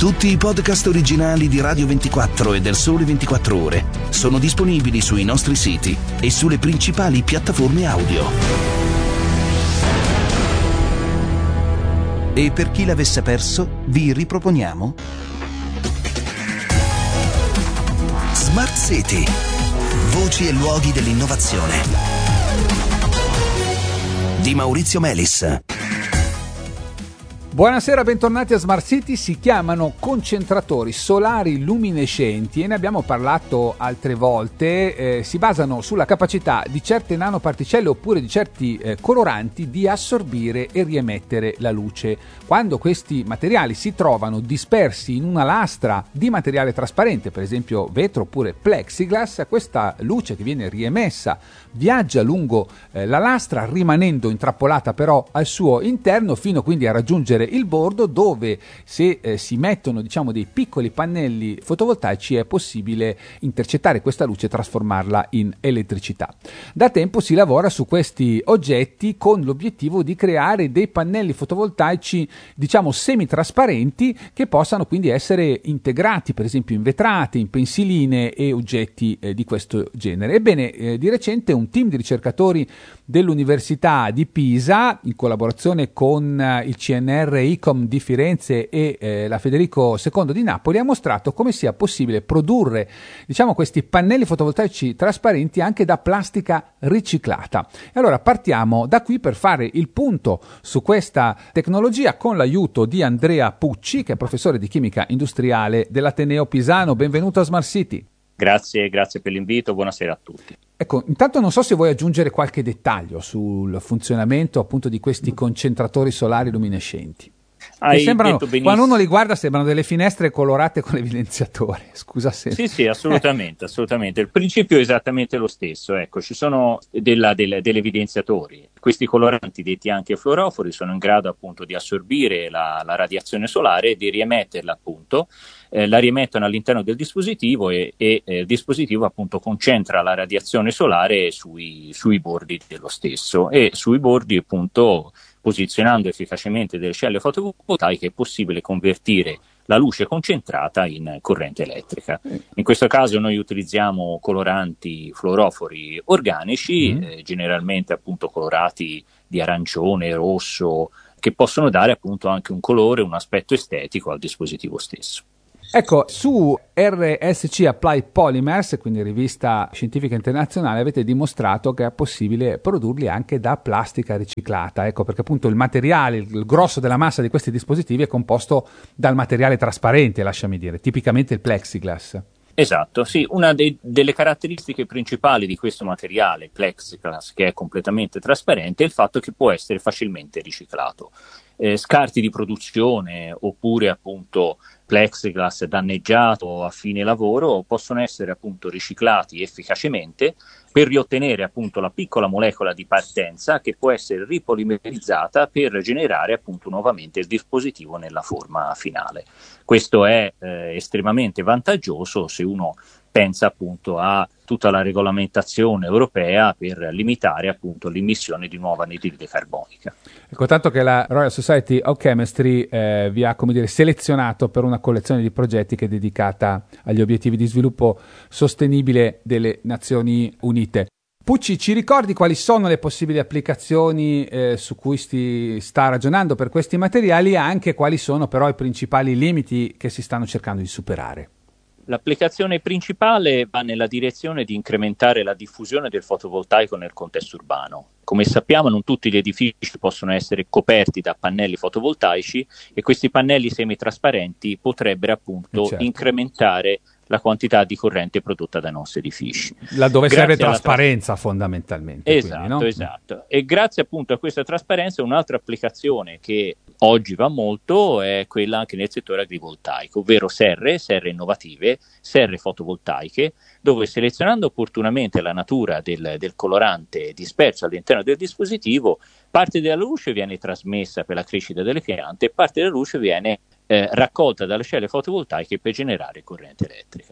Tutti i podcast originali di Radio 24 e del Sole 24 Ore sono disponibili sui nostri siti e sulle principali piattaforme audio. E per chi l'avesse perso, vi riproponiamo Smart City. Voci e luoghi dell'innovazione di Maurizio Melis. Buonasera, bentornati a Smart City. Si chiamano concentratori solari luminescenti e ne abbiamo parlato altre volte. Si basano sulla capacità di certe nanoparticelle oppure di certi coloranti di assorbire e riemettere la luce. Quando questi materiali si trovano dispersi in una lastra di materiale trasparente, per esempio vetro oppure plexiglass, questa luce che viene riemessa viaggia lungo la lastra, rimanendo intrappolata però al suo interno, fino quindi a raggiungere il bordo, dove se si mettono dei piccoli pannelli fotovoltaici è possibile intercettare questa luce e trasformarla in elettricità. Da tempo si lavora su questi oggetti con l'obiettivo di creare dei pannelli fotovoltaici semitrasparenti che possano quindi essere integrati per esempio in vetrate, in pensiline e oggetti di questo genere. Ebbene, di recente un team di ricercatori dell'Università di Pisa, in collaborazione con il CNR ICOM di Firenze e la Federico II di Napoli, ha mostrato come sia possibile produrre questi pannelli fotovoltaici trasparenti anche da plastica riciclata. E allora partiamo da qui per fare il punto su questa tecnologia con l'aiuto di Andrea Pucci, che è professore di chimica industriale dell'Ateneo Pisano. Benvenuto a Smart City. Grazie per l'invito, buonasera a tutti. Ecco, intanto non so se vuoi aggiungere qualche dettaglio sul funzionamento appunto di questi concentratori solari luminescenti. Che sembrano, quando uno li guarda, sembrano delle finestre colorate con evidenziatori. Scusa se... Sì, assolutamente. Il principio è esattamente lo stesso. Ecco, ci sono degli evidenziatori. Questi coloranti, detti anche fluorofori, sono in grado appunto di assorbire la radiazione solare e di riemetterla appunto. La riemettono all'interno del dispositivo e il dispositivo appunto concentra la radiazione solare sui bordi dello stesso, e sui bordi appunto, posizionando efficacemente delle celle fotovoltaiche, è possibile convertire la luce concentrata in corrente elettrica. In questo caso noi utilizziamo coloranti fluorofori organici, generalmente appunto colorati di arancione, rosso, che possono dare appunto anche un colore, un aspetto estetico al dispositivo stesso. Ecco, su RSC Applied Polymers, quindi rivista scientifica internazionale, avete dimostrato che è possibile produrli anche da plastica riciclata. Ecco, perché appunto il materiale, il grosso della massa di questi dispositivi è composto dal materiale trasparente, lasciami dire, tipicamente il plexiglass. Esatto, sì, una delle caratteristiche principali di questo materiale, plexiglass, che è completamente trasparente, è il fatto che può essere facilmente riciclato. Scarti di produzione oppure appunto plexiglass danneggiato a fine lavoro possono essere appunto riciclati efficacemente per riottenere appunto la piccola molecola di partenza, che può essere ripolimerizzata per generare appunto nuovamente il dispositivo nella forma finale. Questo è estremamente vantaggioso se uno pensa appunto a tutta la regolamentazione europea per limitare appunto l'emissione di nuova anidride carbonica. Ecco, tanto che la Royal Society of Chemistry vi ha, selezionato per una collezione di progetti che è dedicata agli obiettivi di sviluppo sostenibile delle Nazioni Unite. Pucci, ci ricordi quali sono le possibili applicazioni su cui si sta ragionando per questi materiali, e anche quali sono però i principali limiti che si stanno cercando di superare? L'applicazione principale va nella direzione di incrementare la diffusione del fotovoltaico nel contesto urbano. Come sappiamo, non tutti gli edifici possono essere coperti da pannelli fotovoltaici, e questi pannelli semitrasparenti potrebbero appunto incrementare la quantità di corrente prodotta dai nostri edifici. Laddove serve trasparenza fondamentalmente. Esatto, quindi, no? Esatto. E grazie appunto a questa trasparenza, un'altra applicazione che oggi va molto è quella anche nel settore agrivoltaico, ovvero serre innovative, serre fotovoltaiche, dove selezionando opportunamente la natura del colorante disperso all'interno del dispositivo, parte della luce viene trasmessa per la crescita delle piante e parte della luce viene raccolta dalle celle fotovoltaiche per generare corrente elettrica.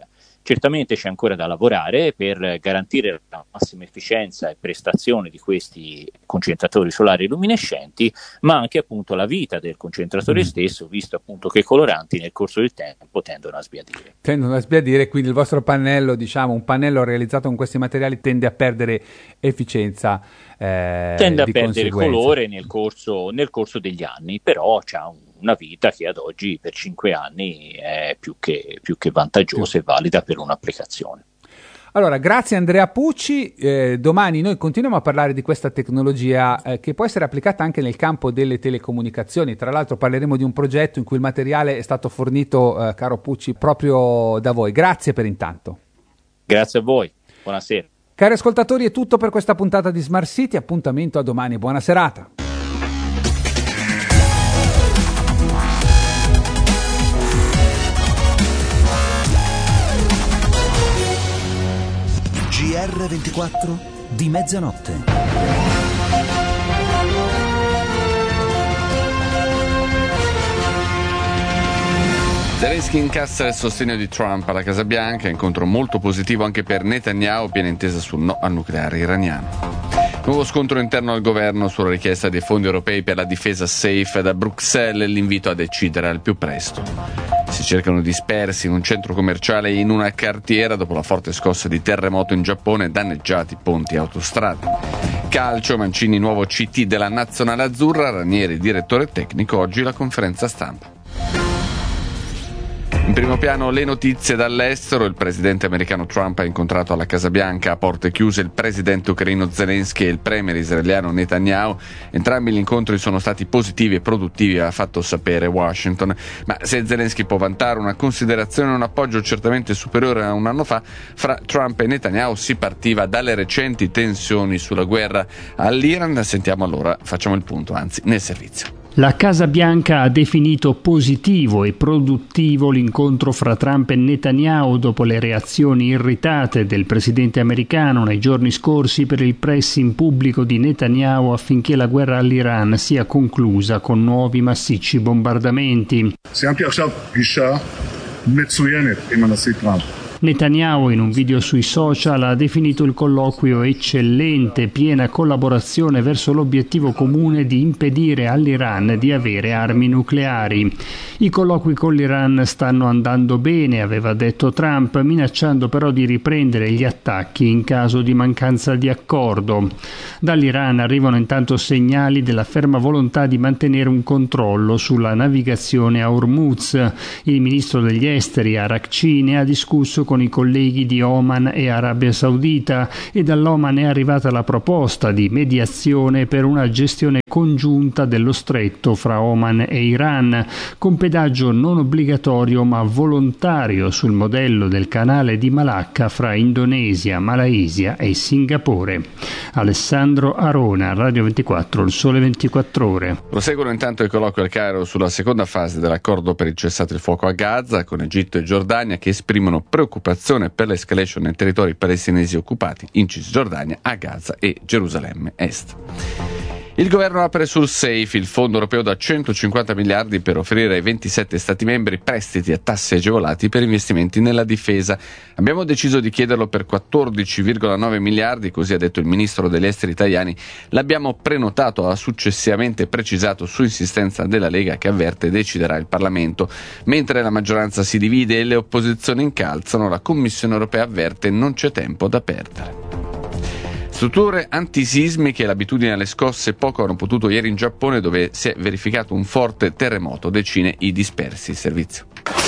Certamente c'è ancora da lavorare per garantire la massima efficienza e prestazione di questi concentratori solari luminescenti, ma anche appunto la vita del concentratore stesso, visto appunto che i coloranti nel corso del tempo tendono a sbiadire. Quindi il vostro pannello, diciamo, un pannello realizzato con questi materiali tende a perdere efficienza. Tende a perdere colore nel corso degli anni, però c'ha una vita che ad oggi per 5 anni è più che vantaggiosa e valida per un'applicazione. Allora, grazie Andrea Pucci. Domani noi continuiamo a parlare di questa tecnologia che può essere applicata anche nel campo delle telecomunicazioni. Tra l'altro parleremo di un progetto in cui il materiale è stato fornito, caro Pucci, proprio da voi. Grazie per intanto. Grazie a voi, buonasera. Cari ascoltatori, è tutto per questa puntata di Smart City. Appuntamento a domani, buona serata. GR24 di mezzanotte. Zelensky incassa il sostegno di Trump alla Casa Bianca, incontro molto positivo anche per Netanyahu, piena intesa sul no al nucleare iraniano. Nuovo scontro interno al governo sulla richiesta dei fondi europei per la difesa SAFE da Bruxelles, l'invito a decidere al più presto. Si cercano dispersi in un centro commerciale e in una cartiera dopo la forte scossa di terremoto in Giappone, danneggiati ponti e autostrade. Calcio, Mancini nuovo CT della Nazionale Azzurra, Ranieri direttore tecnico, oggi la conferenza stampa. In primo piano le notizie dall'estero. Il presidente americano Trump ha incontrato alla Casa Bianca a porte chiuse il presidente ucraino Zelensky e il premier israeliano Netanyahu. Entrambi gli incontri sono stati positivi e produttivi, ha fatto sapere Washington. Ma se Zelensky può vantare una considerazione e un appoggio certamente superiore a un anno fa, fra Trump e Netanyahu si partiva dalle recenti tensioni sulla guerra all'Iran. Sentiamo allora, facciamo il punto, anzi, nel servizio. La Casa Bianca ha definito positivo e produttivo l'incontro fra Trump e Netanyahu dopo le reazioni irritate del presidente americano nei giorni scorsi per il pressing pubblico di Netanyahu affinché la guerra all'Iran sia conclusa con nuovi massicci bombardamenti. Netanyahu in un video sui social ha definito il colloquio eccellente, piena collaborazione verso l'obiettivo comune di impedire all'Iran di avere armi nucleari. I colloqui con l'Iran stanno andando bene, aveva detto Trump, minacciando però di riprendere gli attacchi in caso di mancanza di accordo. Dall'Iran arrivano intanto segnali della ferma volontà di mantenere un controllo sulla navigazione a Hormuz. Il ministro degli esteri Arakci ne ha discusso con i colleghi di Oman e Arabia Saudita e dall'Oman è arrivata la proposta di mediazione per una gestione congiunta dello stretto fra Oman e Iran, con pedaggio non obbligatorio ma volontario sul modello del canale di Malacca fra Indonesia, Malaysia e Singapore. Alessandro Arona, Radio 24, Il Sole 24 Ore. Proseguono intanto i colloqui al Cairo sulla seconda fase dell'accordo per il cessate il fuoco a Gaza, con Egitto e Giordania che esprimono preoccupazione per l'escalation nei territori palestinesi occupati in Cisgiordania, a Gaza e Gerusalemme Est. Il governo apre sul SAFE, il fondo europeo da 150 miliardi per offrire ai 27 Stati membri prestiti a tassi agevolati per investimenti nella difesa. Abbiamo deciso di chiederlo per 14,9 miliardi, così ha detto il ministro degli esteri italiani. L'abbiamo prenotato, ha successivamente precisato su insistenza della Lega che avverte deciderà il Parlamento. Mentre la maggioranza si divide e le opposizioni incalzano, la Commissione europea avverte non c'è tempo da perdere. Strutture antisismiche e l'abitudine alle scosse poco hanno potuto ieri in Giappone, dove si è verificato un forte terremoto, decine i dispersi. Servizio.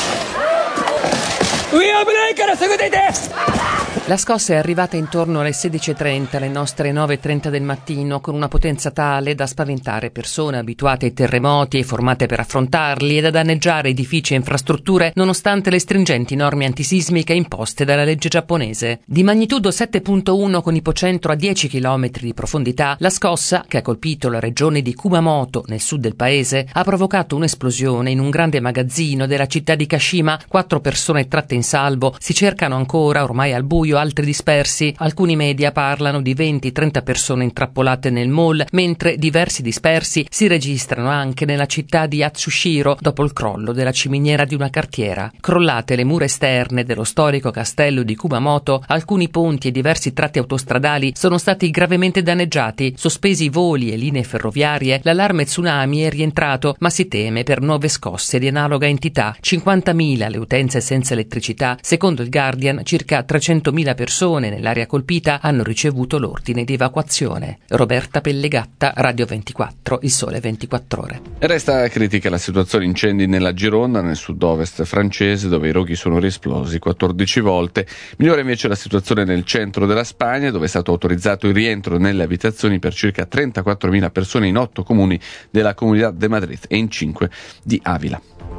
La scossa è arrivata intorno alle 16:30, alle nostre 9:30 del mattino, con una potenza tale da spaventare persone abituate ai terremoti e formate per affrontarli e da danneggiare edifici e infrastrutture nonostante le stringenti norme antisismiche imposte dalla legge giapponese. Di magnitudo 7.1 con ipocentro a 10 km di profondità, la scossa, che ha colpito la regione di Kumamoto nel sud del paese, ha provocato un'esplosione in un grande magazzino della città di Kashima. 4 persone tratte in salvo si cercano ancora, ormai al buio, migliaio altri dispersi. Alcuni media parlano di 20-30 persone intrappolate nel mall, mentre diversi dispersi si registrano anche nella città di Atsushiro dopo il crollo della ciminiera di una cartiera. Crollate le mura esterne dello storico castello di Kumamoto, alcuni ponti e diversi tratti autostradali sono stati gravemente danneggiati, sospesi voli e linee ferroviarie, l'allarme tsunami è rientrato, ma si teme per nuove scosse di analoga entità. 50.000 le utenze senza elettricità. Secondo il Guardian, circa 300.000 persone nell'area colpita hanno ricevuto l'ordine di evacuazione. Roberta Pellegatta, Radio 24, Il Sole 24 Ore. Resta critica la situazione incendi nella Gironda, nel sud-ovest francese, dove i roghi sono riesplosi 14 volte. Migliore invece la situazione nel centro della Spagna, dove è stato autorizzato il rientro nelle abitazioni per circa 34.000 persone in 8 comuni della Comunidad de Madrid e in 5 di Avila.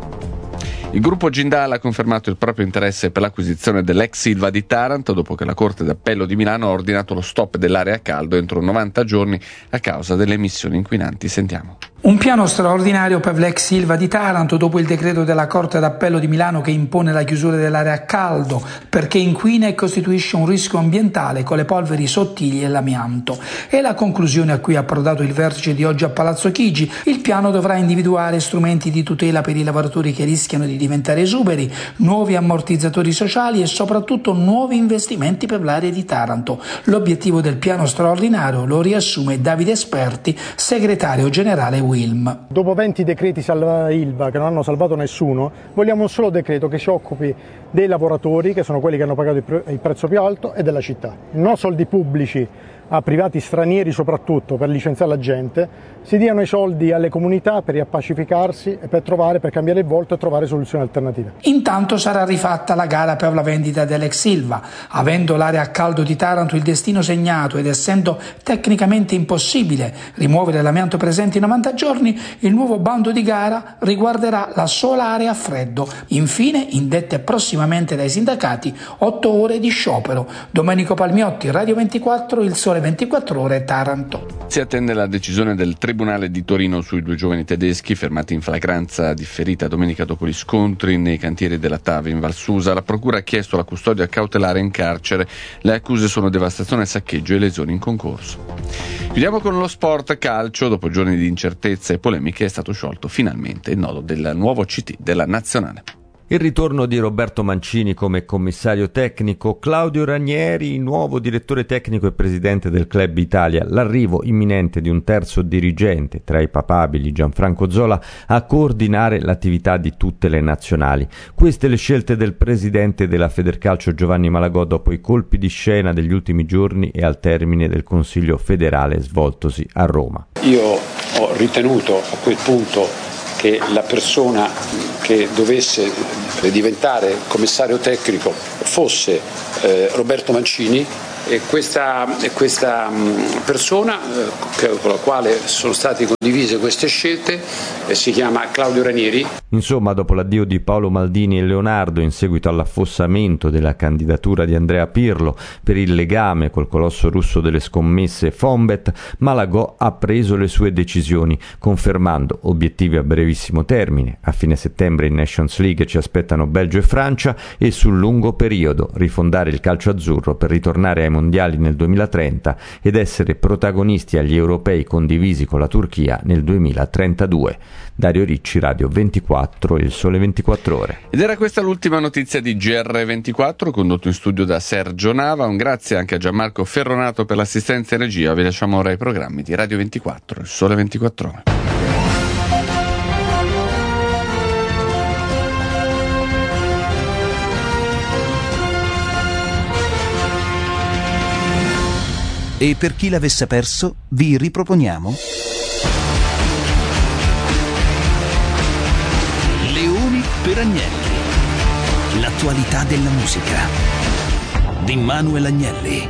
Il gruppo Jindal ha confermato il proprio interesse per l'acquisizione dell'ex Ilva di Taranto dopo che la Corte d'Appello di Milano ha ordinato lo stop dell'area a caldo entro 90 giorni a causa delle emissioni inquinanti. Sentiamo. Un piano straordinario per l'ex Ilva di Taranto dopo il decreto della Corte d'Appello di Milano che impone la chiusura dell'area a caldo perché inquina e costituisce un rischio ambientale con le polveri sottili e l'amianto. È la conclusione a cui ha approdato il vertice di oggi a Palazzo Chigi. Il piano dovrà individuare strumenti di tutela per i lavoratori che rischiano di diventare esuberi, nuovi ammortizzatori sociali e soprattutto nuovi investimenti per l'area di Taranto. L'obiettivo del piano straordinario lo riassume Davide Esperti, segretario generale UILM. Dopo 20 decreti salva Ilva che non hanno salvato nessuno, vogliamo un solo decreto che si occupi dei lavoratori, che sono quelli che hanno pagato il prezzo più alto, e della città. Non soldi pubblici a privati stranieri soprattutto per licenziare la gente, si diano i soldi alle comunità per riappacificarsi e per cambiare il volto e trovare soluzioni alternative. Intanto sarà rifatta la gara per la vendita dell'ex Ilva. Avendo l'area a caldo di Taranto il destino segnato ed essendo tecnicamente impossibile rimuovere l'amianto presente in 90 giorni, il nuovo bando di gara riguarderà la sola area a freddo. Infine, indette prossimamente dai sindacati, 8 ore di sciopero. Domenico Palmiotti, Radio 24, Il Sole 24 Ore, Taranto. Si attende la decisione del Tribunale di Torino sui 2 giovani tedeschi fermati in flagranza differita domenica dopo gli scontri nei cantieri della TAV in Val Susa. La procura ha chiesto la custodia cautelare in carcere. Le accuse sono devastazione, saccheggio e lesioni in concorso. Chiudiamo con lo sport calcio. Dopo giorni di incertezze e polemiche è stato sciolto finalmente il nodo del nuovo CT della Nazionale. Il ritorno di Roberto Mancini come commissario tecnico, Claudio Ranieri, nuovo direttore tecnico e presidente del Club Italia, l'arrivo imminente di un terzo dirigente tra i papabili, Gianfranco Zola, a coordinare l'attività di tutte le nazionali. Queste le scelte del presidente della Federcalcio Giovanni Malagò dopo i colpi di scena degli ultimi giorni e al termine del Consiglio federale svoltosi a Roma. Io ho ritenuto a quel punto che la persona che dovesse diventare commissario tecnico fosse Roberto Mancini, e questa persona con la quale sono state condivise queste scelte si chiama Claudio Ranieri. Insomma, dopo l'addio di Paolo Maldini e Leonardo in seguito all'affossamento della candidatura di Andrea Pirlo per il legame col colosso russo delle scommesse Fonbet, Malagò ha preso le sue decisioni, confermando obiettivi a brevissimo termine. A fine settembre in Nations League ci aspettano Belgio e Francia, e sul lungo periodo rifondare il calcio azzurro per ritornare ai mondiali nel 2030 ed essere protagonisti agli europei condivisi con la Turchia nel 2032. Dario Ricci, Radio 24, Il Sole 24 Ore. Ed era questa l'ultima notizia di GR24, condotto in studio da Sergio Nava. Un grazie anche a Gianmarco Ferronato per l'assistenza e regia. Vi lasciamo ora ai programmi di Radio 24, Il Sole 24 Ore. E per chi l'avesse perso, vi riproponiamo Leoni per Agnelli. L'attualità della musica di Manuel Agnelli.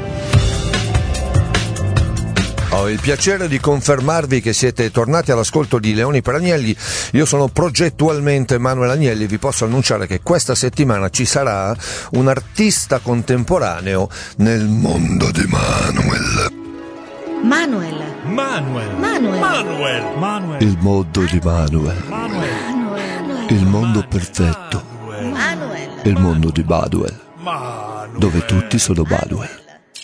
Ho il piacere di confermarvi che siete tornati all'ascolto di Leoni per Agnelli. Io sono progettualmente Manuel Agnelli. Vi posso annunciare che questa settimana ci sarà un artista contemporaneo nel mondo di Manuel. Manuel. Il mondo di Manuel. Il mondo perfetto. Il mondo di Manuel. dove tutti sono Manuel.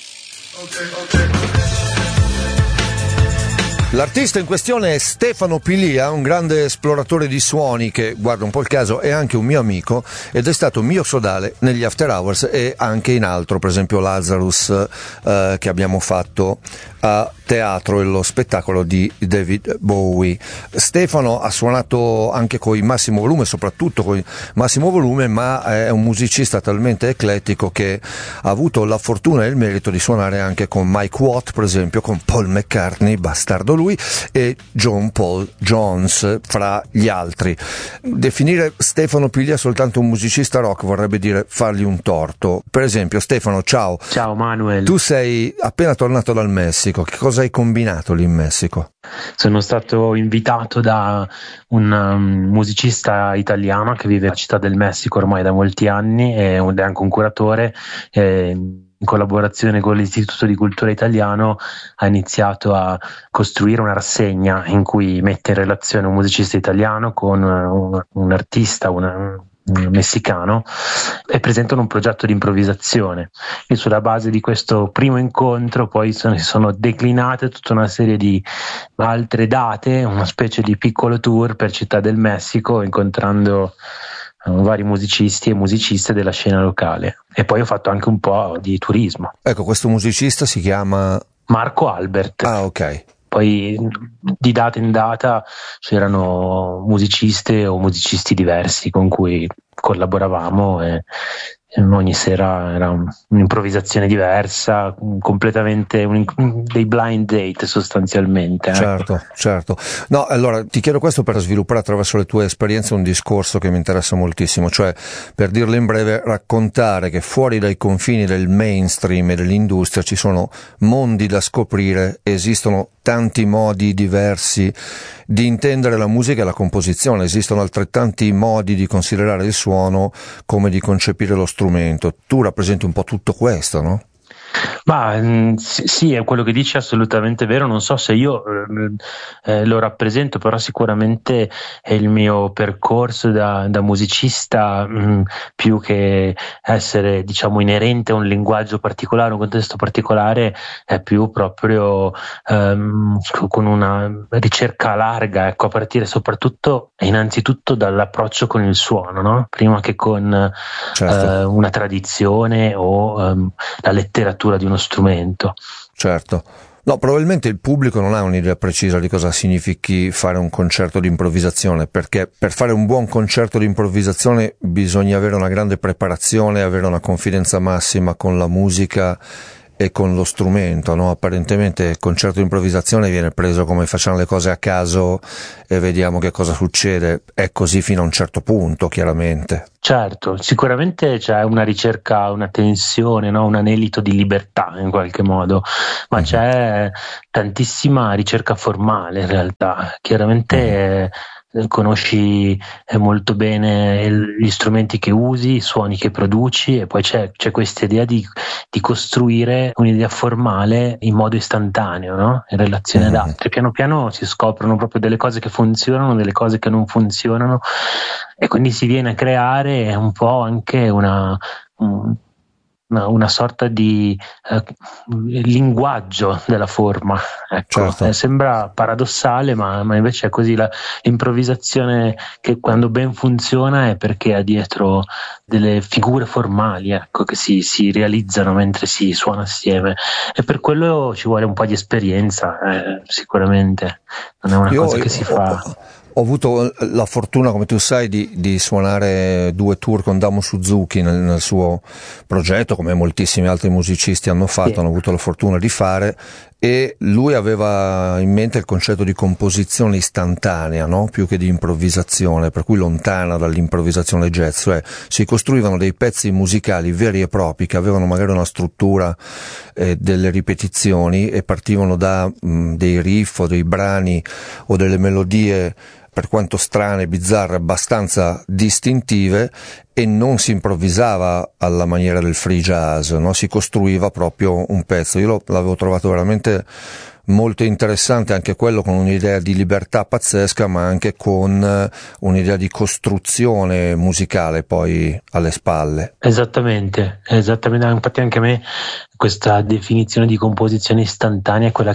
L'artista in questione è Stefano Pilia, un grande esploratore di suoni che, guarda un po' il caso, è anche un mio amico ed è stato mio sodale negli After Hours e anche in altro, per esempio Lazarus, che abbiamo fatto a teatro, lo spettacolo di David Bowie. Stefano ha suonato anche con il massimo volume, soprattutto con il massimo volume, ma è un musicista talmente eclettico che ha avuto la fortuna e il merito di suonare anche con Mike Watt, per esempio, con Paul McCartney, bastardo lui, e John Paul Jones, fra gli altri. Definire Stefano Pilia soltanto un musicista rock vorrebbe dire fargli un torto. Per esempio, Stefano, ciao. Ciao Manuel. Tu sei appena tornato dal Messico, che cosa hai combinato lì in Messico? Sono stato invitato da un musicista italiano che vive a Città del Messico ormai da molti anni ed è anche un curatore. In collaborazione con l'Istituto di Cultura Italiano ha iniziato a costruire una rassegna in cui mette in relazione un musicista italiano con un artista, un messicano, e presentano un progetto di improvvisazione, e sulla base di questo primo incontro poi si sono declinate tutta una serie di altre date, una specie di piccolo tour per Città del Messico, incontrando vari musicisti e musiciste della scena locale. E poi ho fatto anche un po' di turismo. Ecco, questo musicista si chiama Marco Albert. Ah, ok. Poi di data in data c'erano musiciste o musicisti diversi con cui collaboravamo e ogni sera era un'improvvisazione diversa, completamente dei blind date sostanzialmente. Certo. No, allora ti chiedo questo per sviluppare attraverso le tue esperienze un discorso che mi interessa moltissimo, cioè, per dirlo in breve, raccontare che fuori dai confini del mainstream e dell'industria ci sono mondi da scoprire, esistono tanti modi diversi di intendere la musica e la composizione, esistono altrettanti modi di considerare il suono come di concepire lo strumento. Tu rappresenti un po' tutto questo, no? Ma sì, è quello che dici, è assolutamente vero. Non so se io lo rappresento, però sicuramente è il mio percorso da musicista, più che essere, diciamo, inerente a un linguaggio particolare, un contesto particolare, è più proprio con una ricerca larga, ecco, a partire soprattutto e innanzitutto dall'approccio con il suono, no? Prima che con una tradizione o la letteratura di uno strumento. Certo. No, probabilmente il pubblico non ha un'idea precisa di cosa significhi fare un concerto di improvvisazione, perché per fare un buon concerto di improvvisazione bisogna avere una grande preparazione, avere una confidenza massima con la musica e con lo strumento, no? Apparentemente il concerto di improvvisazione viene preso come facciamo le cose a caso e vediamo che cosa succede. È così fino a un certo punto, chiaramente. Certo, sicuramente c'è una ricerca, una tensione, no? Un anelito di libertà in qualche modo, ma c'è tantissima ricerca formale in realtà. Chiaramente conosci molto bene gli strumenti che usi, i suoni che produci, e poi c'è questa idea di costruire un'idea formale in modo istantaneo, no? In relazione ad altri. Piano piano si scoprono proprio delle cose che funzionano, delle cose che non funzionano, e quindi si viene a creare un po' anche una sorta di linguaggio della forma, ecco. Certo. Sembra paradossale, ma invece è così. L'improvvisazione, che quando ben funziona, è perché ha dietro delle figure formali, ecco, che si realizzano mentre si suona assieme, e per quello ci vuole un po' di esperienza, sicuramente non è una cosa che si fa. Ho avuto la fortuna, come tu sai, di suonare 2 tour con Damo Suzuki nel suo progetto, come moltissimi altri musicisti hanno fatto, sì. Hanno avuto la fortuna di fare, e lui aveva in mente il concetto di composizione istantanea, no? Più che di improvvisazione, per cui lontana dall'improvvisazione jazz, cioè si costruivano dei pezzi musicali veri e propri che avevano magari una struttura, delle ripetizioni, e partivano da dei riff o dei brani o delle melodie, per quanto strane, bizzarre, abbastanza distintive, e non si improvvisava alla maniera del free jazz, no? Si costruiva proprio un pezzo. Io l'avevo trovato veramente molto interessante anche quello, con un'idea di libertà pazzesca, ma anche con un'idea di costruzione musicale poi alle spalle. Esattamente, infatti anche a me questa definizione di composizione istantanea è quella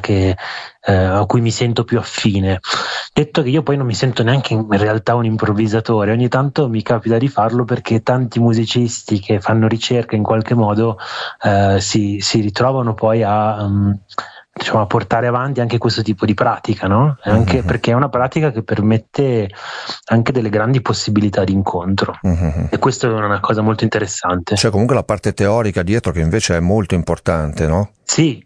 a cui mi sento più affine. Detto che io poi non mi sento neanche in realtà un improvvisatore, ogni tanto mi capita di farlo perché tanti musicisti che fanno ricerca in qualche modo si ritrovano poi a portare avanti anche questo tipo di pratica, no? Anche perché è una pratica che permette anche delle grandi possibilità di incontro, e questo è una cosa molto interessante. C'è comunque la parte teorica dietro che invece è molto importante, no? Sì.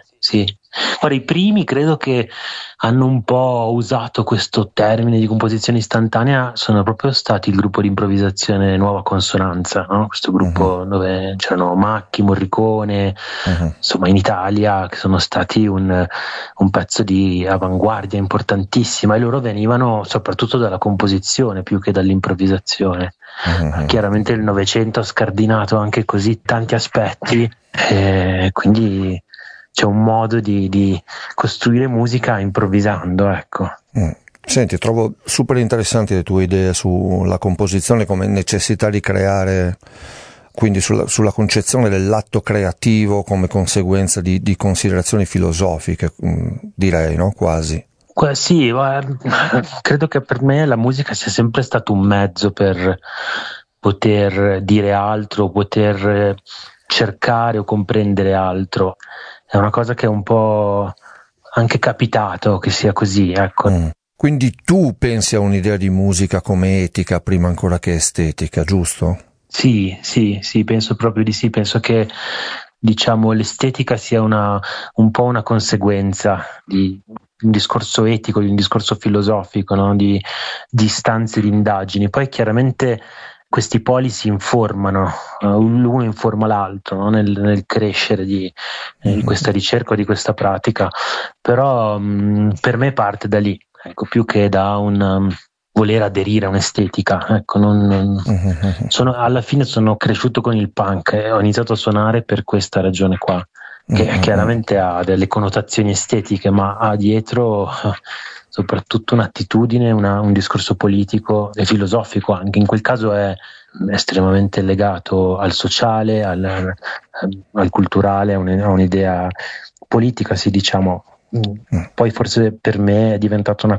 Guarda, i primi credo che hanno un po' usato questo termine di composizione istantanea, sono proprio stati il gruppo di improvvisazione Nuova Consonanza, no? Questo gruppo dove c'erano Macchi, Morricone, insomma in Italia, che sono stati un pezzo di avanguardia importantissima, e loro venivano soprattutto dalla composizione più che dall'improvvisazione. Chiaramente il Novecento ha scardinato anche così tanti aspetti, quindi c'è un modo di costruire musica improvvisando, ecco. Senti, trovo super interessanti le tue idee sulla composizione come necessità di creare, quindi sulla concezione dell'atto creativo come conseguenza di considerazioni filosofiche, direi, no? Quasi. Sì, credo che per me la musica sia sempre stato un mezzo per poter dire altro, poter cercare o comprendere altro. È una cosa che è un po' anche capitato che sia così, ecco. Quindi tu pensi a un'idea di musica come etica prima ancora che estetica, giusto? Sì, penso proprio di sì. Penso che, diciamo, l'estetica sia un po' una conseguenza di un discorso etico, di un discorso filosofico, no? Di istanze di indagini. Poi chiaramente questi poli si informano, l'uno informa l'altro, no? nel crescere di questa ricerca o di questa pratica, però per me parte da lì, ecco, più che da un voler aderire a un'estetica, ecco, alla fine sono cresciuto con il punk e ho iniziato a suonare per questa ragione qua, che chiaramente ha delle connotazioni estetiche, ma ha dietro soprattutto un'attitudine, un discorso politico e filosofico anche. In quel caso è estremamente legato al sociale, al culturale, a un'idea politica, sì, diciamo. Poi forse per me è diventata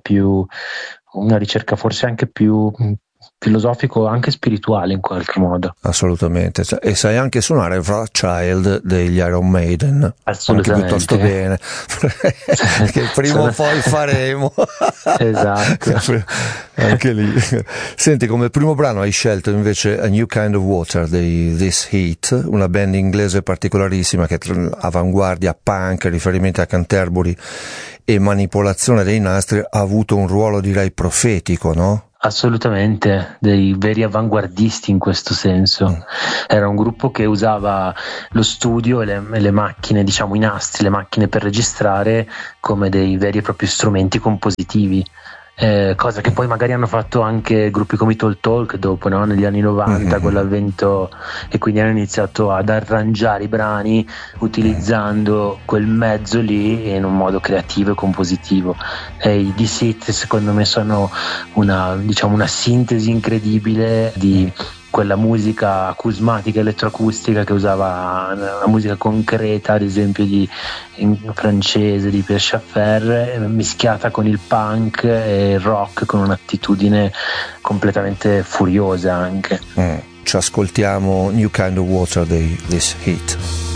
una ricerca forse anche più filosofico, anche spirituale in qualche modo. Assolutamente. E sai anche suonare Wrathchild degli Iron Maiden, anche piuttosto bene, che prima o poi faremo. Esatto. Anche lì. Senti, come primo brano hai scelto invece A New Kind of Water dei This Heat, una band inglese particolarissima che avanguardia, punk, riferimenti a Canterbury e manipolazione dei nastri, ha avuto un ruolo direi profetico, no? Assolutamente, dei veri avanguardisti in questo senso. Era un gruppo che usava lo studio e le macchine, diciamo i nastri, le macchine per registrare come dei veri e propri strumenti compositivi. Cosa che poi magari hanno fatto anche gruppi come i Talk dopo, no? Negli anni 90 con l'avvento, e quindi hanno iniziato ad arrangiare i brani utilizzando quel mezzo lì in un modo creativo e compositivo, e i D-Sit secondo me sono una sintesi incredibile di quella musica acusmatica, elettroacustica che usava la musica concreta, ad esempio in francese di Pierre Schaeffer, mischiata con il punk e il rock con un'attitudine completamente furiosa anche. Ci ascoltiamo New Kind of Water dei This Heat.